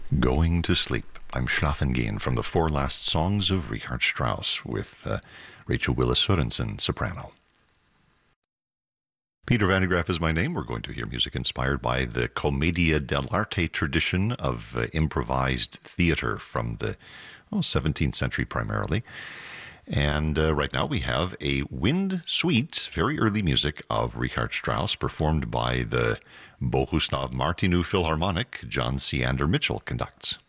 Going to Sleep. I'm Schlafen gehen from the four last songs of Richard Strauss with Rachel Willis Sorensen, soprano. Peter Van de Graaff is my name. We're going to hear music inspired by the Commedia dell'arte tradition of improvised theater from the 17th century primarily. And right now we have a wind suite, very early music of Richard Strauss, performed by the Bohuslav Martinu Philharmonic. John C. Ander Mitchell conducts.